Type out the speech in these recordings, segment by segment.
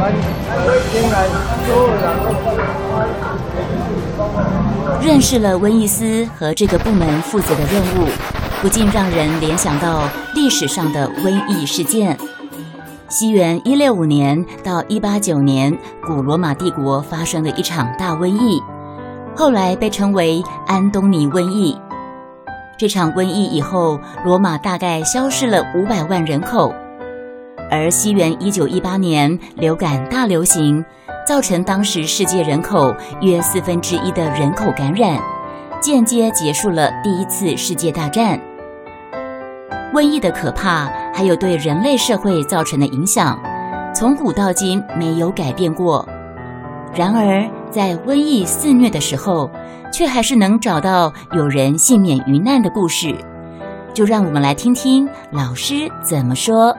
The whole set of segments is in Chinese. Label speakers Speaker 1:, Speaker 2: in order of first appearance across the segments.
Speaker 1: 认识了瘟疫司和这个部门负责的任务，不禁让人联想到历史上的瘟疫事件。西元165年到189年，古罗马帝国发生了一场大瘟疫，后来被称为安东尼瘟疫。这场瘟疫以后，罗马大概消失了500万人口。而西元1918年，流感大流行，造成当时世界人口约1/4的人口感染，间接结束了第一次世界大战。瘟疫的可怕，还有对人类社会造成的影响，从古到今没有改变过。然而，在瘟疫肆虐的时候，却还是能找到有人幸免于难的故事。就让我们来听听老师怎么说。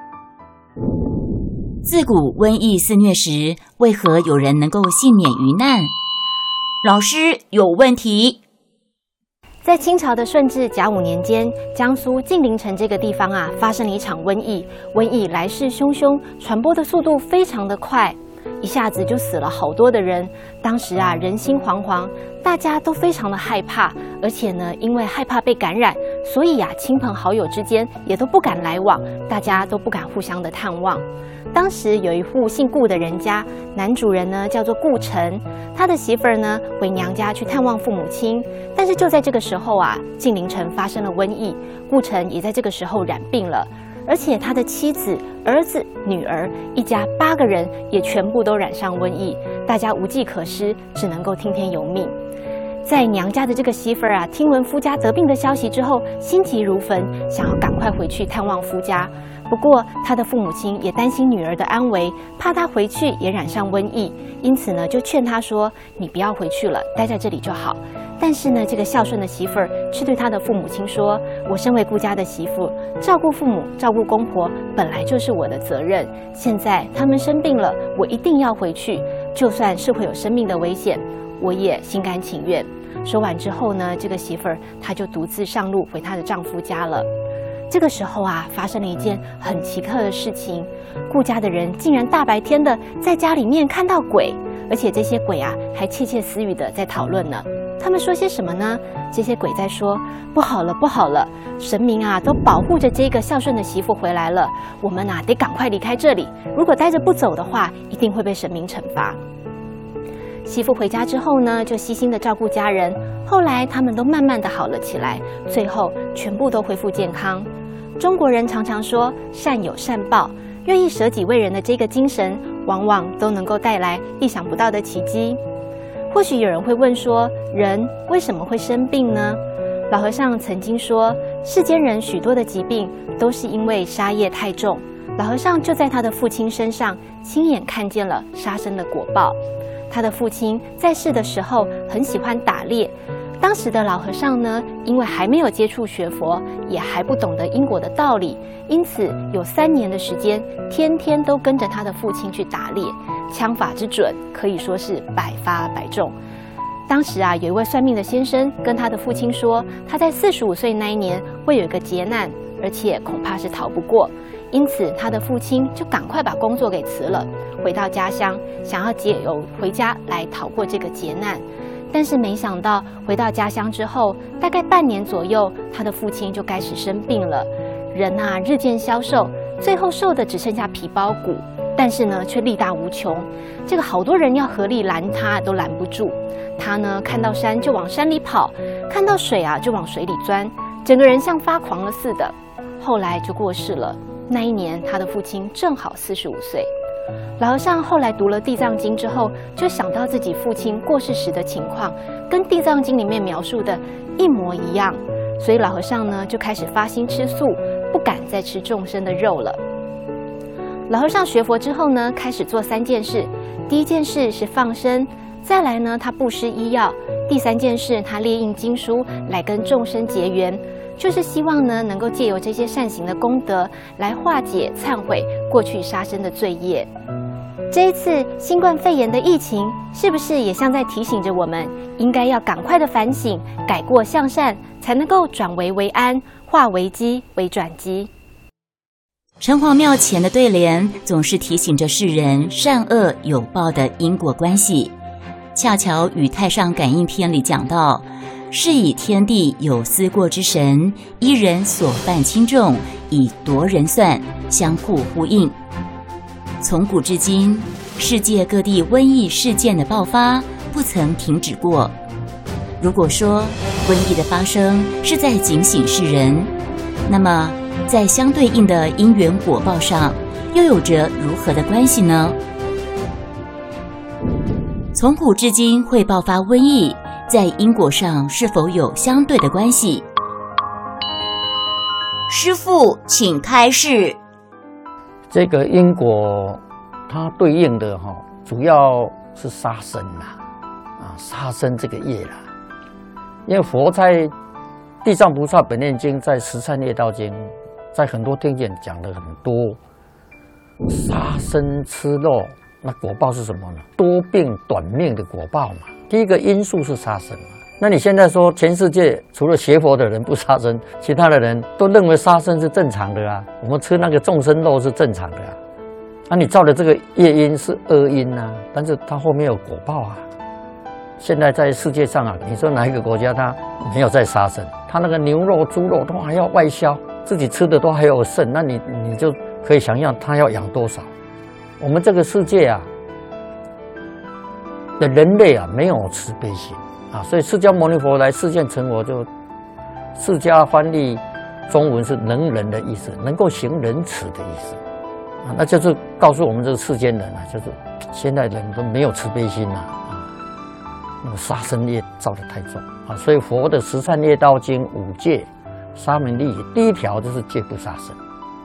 Speaker 1: 自古瘟疫肆虐时，为何有人能够幸免于难？老师有问题。
Speaker 2: 在清朝的顺治甲午年间，江苏晋陵城这个地方啊，发生了一场瘟疫。瘟疫来势汹汹，传播的速度非常的快，一下子就死了好多的人。当时啊，人心惶惶，大家都非常的害怕，而且呢，因为害怕被感染，所以啊，亲朋好友之间也都不敢来往，大家都不敢互相的探望。当时有一户姓顾的人家，男主人呢叫做顾城，他的媳妇儿呢回娘家去探望父母亲。但是就在这个时候啊，晋陵城发生了瘟疫，顾城也在这个时候染病了，而且他的妻子、儿子、女儿一家8个人也全部都染上瘟疫，大家无计可施，只能够听天由命。在娘家的这个媳妇儿啊，听闻夫家得病的消息之后，心急如焚，想要赶快回去探望夫家。不过，他的父母亲也担心女儿的安危，怕她回去也染上瘟疫，因此呢，就劝她说：“你不要回去了，待在这里就好。”但是呢，这个孝顺的媳妇儿却对她的父母亲说：“我身为顾家的媳妇，照顾父母、照顾公婆，本来就是我的责任。现在他们生病了，我一定要回去，就算是会有生命的危险，我也心甘情愿。”说完之后呢，这个媳妇儿她就独自上路回她的丈夫家了。这个时候啊，发生了一件很奇特的事情，顾家的人竟然大白天的在家里面看到鬼，而且这些鬼啊还窃窃私语的在讨论呢。他们说些什么呢？这些鬼在说：“不好了，不好了，神明啊都保护着这个孝顺的媳妇回来了，我们啊得赶快离开这里，如果待着不走的话，一定会被神明惩罚。”媳妇回家之后呢，就悉心的照顾家人，后来他们都慢慢的好了起来，最后全部都恢复健康。中国人常常说善有善报，愿意舍己为人的这个精神，往往都能够带来意想不到的奇迹。或许有人会问说，人为什么会生病呢？老和尚曾经说，世间人许多的疾病都是因为杀业太重。老和尚就在他的父亲身上亲眼看见了杀生的果报。他的父亲在世的时候很喜欢打猎，当时的老和尚呢，因为还没有接触学佛，也还不懂得因果的道理，因此有3年的时间，天天都跟着他的父亲去打猎，枪法之准可以说是百发百中。当时啊，有一位算命的先生跟他的父亲说，他在45岁那一年会有一个劫难，而且恐怕是逃不过。因此，他的父亲就赶快把工作给辞了，回到家乡，想要借由回家来逃过这个劫难。但是没想到，回到家乡之后，大概半年左右，他的父亲就开始生病了。人啊，日渐消瘦，最后瘦的只剩下皮包骨，但是呢，却力大无穷。这个好多人要合力拦他，都拦不住。他呢，看到山就往山里跑，看到水啊就往水里钻，整个人像发狂了似的。后来就过世了。那一年，他的父亲正好45岁。老和尚后来读了《地藏经》之后，就想到自己父亲过世时的情况，跟《地藏经》里面描述的一模一样，所以老和尚呢就开始发心吃素，不敢再吃众生的肉了。老和尚学佛之后呢，开始做3件事。第一件事是放生，再来呢，他布施医药；第3件事，他列印经书来跟众生结缘。就是希望呢，能够借由这些善行的功德来化解、忏悔过去杀生的罪业。这一次新冠肺炎的疫情，是不是也像在提醒着我们，应该要赶快的反省、改过向善，才能够转危为安，化危机为转机？
Speaker 1: 城隍庙前的对联总是提醒着世人善恶有报的因果关系，恰巧与《太上感应篇》里讲到，是以天地有思过之神，依人所犯轻重，以夺人算，相互呼应。从古至今，世界各地瘟疫事件的爆发不曾停止过。如果说瘟疫的发生是在警醒世人，那么在相对应的因缘果报上，又有着如何的关系呢？从古至今会爆发瘟疫，在因果上是否有相对的关系？师父，请开示。
Speaker 3: 这个因果，它对应的主要是杀生啦，杀生这个业啦。因为佛在《地藏菩萨本愿经》在《十善业道经》在很多经典讲的很多，杀生吃肉，那果报是什么呢？多病短命的果报嘛。第一个因素是杀生嘛。那你现在说全世界除了学佛的人不杀生，其他的人都认为杀生是正常的啊，我们吃那个众生肉是正常的啊。那你造的这个业因是恶因啊，但是它后面有果报啊。现在在世界上啊，你说哪一个国家它没有在杀生？它那个牛肉、猪肉都还要外销，自己吃的都还有剩，那你就可以想象它要养多少。我们这个世界啊的人类啊，没有慈悲心啊，所以释迦牟尼佛来世间成佛，就释迦翻译中文是能仁的意思，能够行仁慈的意思啊，那就是告诉我们这个世间人啊，就是现在人都没有慈悲心啊，那个杀生业造得太重啊，所以佛的十善业道经五戒沙门利第一条就是戒不杀生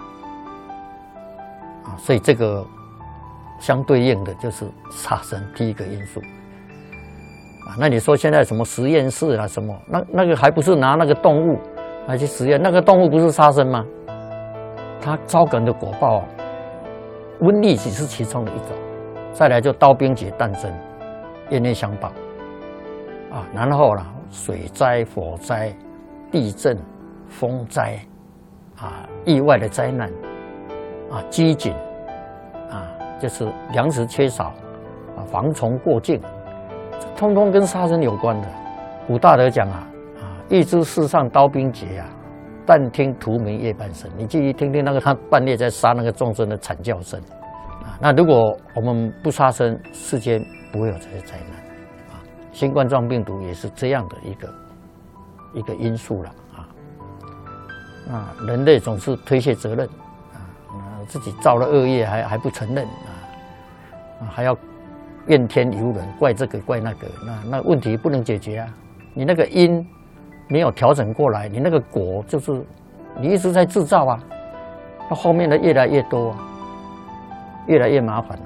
Speaker 3: 啊，所以这个相对应的就是杀生第一个因素啊。那你说现在什么实验室啊什么，那个还不是拿那个动物来去实验，那个动物不是杀生吗？它招感的果报，瘟疫只是其中的一种，再来就刀兵劫诞生，业内相报啊，然后啦水灾、火灾、地震、风灾啊，意外的灾难啊，饥馑啊，就是粮食缺少啊，蝗虫过境，通通跟杀生有关的。古大德讲啊，欲知世上刀兵劫啊，但听屠民夜半声。你继续听听那个他半夜在杀那个众生的惨叫声啊。那如果我们不杀生，世间不会有这些灾难啊。新冠状病毒也是这样的一个因素了啊。人类总是推卸责任啊，自己造了恶业还不承认啊，还要怨天尤人，怪这个怪那个，那问题不能解决啊。你那个因没有调整过来，你那个果就是你一直在制造啊，那后面的越来越多啊，越来越麻烦了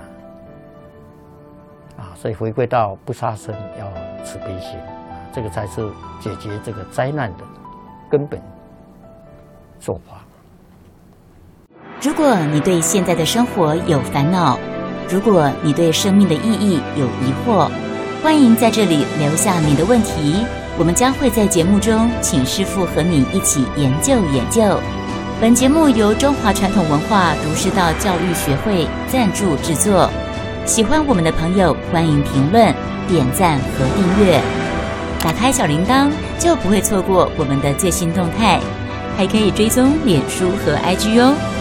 Speaker 3: 啊。所以回归到不杀生，要慈悲心啊，这个才是解决这个灾难的根本做法。
Speaker 1: 如果你对现在的生活有烦恼，如果你对生命的意义有疑惑，欢迎在这里留下你的问题，我们将会在节目中请师父和你一起研究研究。本节目由中华传统文化儒释道教育学会赞助制作。喜欢我们的朋友，欢迎评论、点赞和订阅。打开小铃铛，就不会错过我们的最新动态，还可以追踪脸书和IG哦。